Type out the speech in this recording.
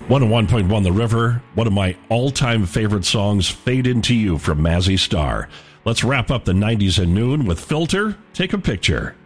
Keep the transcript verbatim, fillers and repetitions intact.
one oh one point one The River, one of my all-time favorite songs, Fade Into You from Mazzy Star. Let's wrap up the nineties at noon with Filter, Take a Picture.